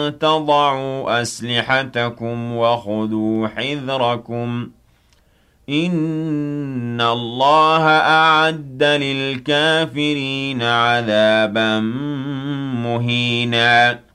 تضعوا أسلحتكم وخذوا حذركم إن الله أعد للكافرين عذابا مهينا